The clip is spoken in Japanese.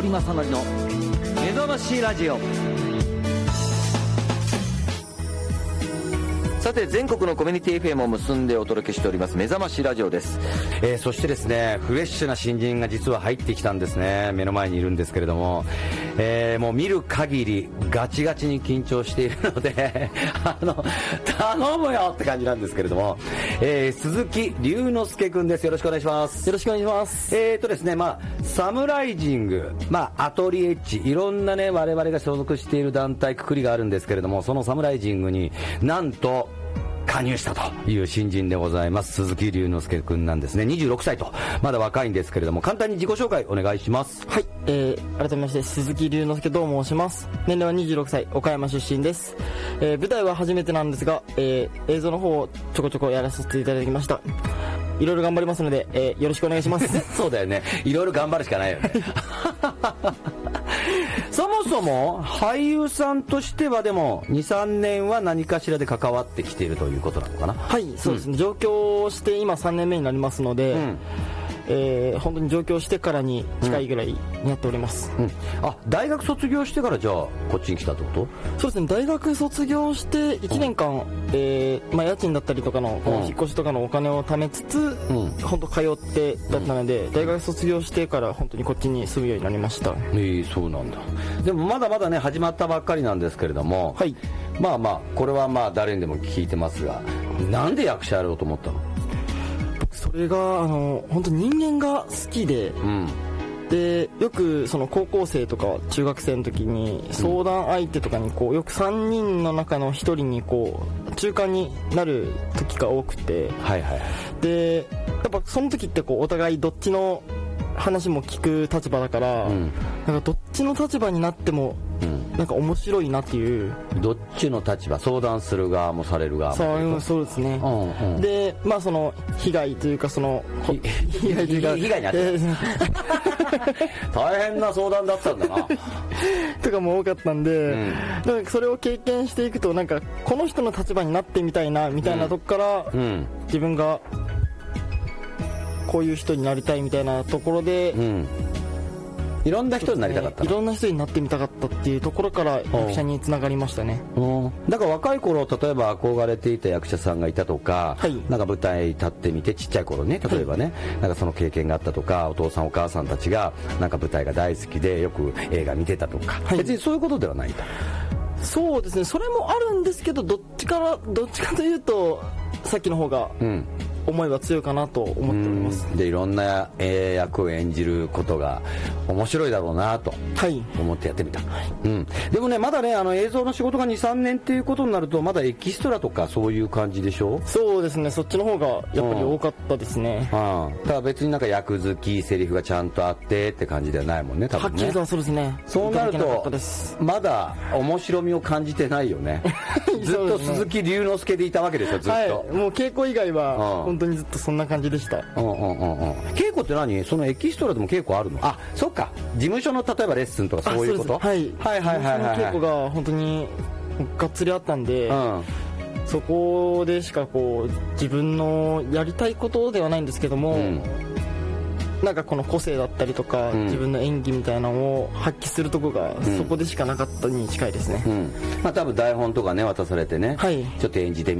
森正則の目覚ましラジオ。さて、全国のコミュニティ FM を結んでお届けしております目覚ましラジオです。 そしてですね、フレッシュな新人が実は入ってきたんですね。目の前にいるんですけれども、もう見る限りガチガチに緊張しているので頼むよって感じなんですけれども、鈴木隆之介くんです。よろしくお願いします。 よろしくお願いします。 ですね、サムライジング、アトリエッジ、いろんなね、我々が所属している団体くくりがあるんですけれども、そのサムライジングになんと加入したという新人でございます。鈴木隆之介くんなんですね。26歳とまだ若いんですけれども、簡単に自己紹介お願いします。 はい、改めまして鈴木隆之介と申します。年齢は26歳、岡山出身です。舞台は初めてなんですが、映像の方をちょこちょこやらせていただきました。いろいろ頑張りますので、よろしくお願いしますそうだよね、いろいろ頑張るしかないよねそもそも俳優さんとしてはでも 2,3 年は何かしらで関わってきているということなのかな。 はい、そうですね、上京して今3年目になりますので、本当に上京してからに近いぐらいになっております。 大学卒業してからじゃあこっちに来たってこと？ そうですね、大学卒業して1年間、家賃だったりとかの、引っ越しとかのお金を貯めつつ、本当通ってだったので、大学卒業してから本当にこっちに住むようになりました。 そうなんだ。でもまだまだね、始まったばっかりなんですけれども、 はい、 これは誰にでも聞いてますが、なんで役者やろうと思ったの？ それが本当人間が好きで、でよくその高校生とか中学生の時に相談相手とかによく3人の中の1人に中間になる時が多くて、でやっぱその時ってお互いどっちの話も聞く立場だから、なんかどっちの立場になってもなんか面白いなっていう。 どっちの立場？相談する側もされる側も。 そうですね。でその被害というか、その被害というか被害に遭って大変な相談だったんだなとかも多かったんで、なんかそれを経験していくと、なんかこの人の立場になってみたいなみたいなとこから、自分がこういう人になりたいみたいなところで、 いろんな人になりたかった、 いろんな人になってみたかったっていうところから役者につながりましたね。 だから若い頃、例えば憧れていた役者さんがいたとか、なんか舞台立ってみて、ちっちゃい頃ね、例えばね、なんかその経験があったとか、お父さんお母さんたちがなんか舞台が大好きでよく映画見てたとか、別にそういうことではないんだ。 そうですね、それもあるんですけど、どっちかというとさっきの方が思いは強いかなと思っております。 でいろんな役を演じることが面白いだろうなと思ってやってみた。でもね、まだね、映像の仕事が 2,3 年っていうことになると、まだエキストラとかそういう感じでしょ？ そうですね、そっちの方がやっぱり多かったですね。 ただ別になんか役付きセリフがちゃんとあってって感じではないもんね、多分ね。 はっきりとはそうですね。 そうなるとまだ面白みを感じてないよねずっと鈴木隆之介でいたわけでしょ、ずっと。 もう稽古以外は本当にずっとそんな感じでした。 稽古って何？そのエキストラでも稽古あるの？そっか、事務所の例えばレッスンとかそういうこと？ はい。稽古が本当にがっつりあったんで、そこでしか自分のやりたいことではないんですけども、なんかこの個性だったりとか、自分の演技みたいなのを発揮するとこがそこでしかなかったに近いですね。 多分台本とかね渡されてね、ちょっと演じてみ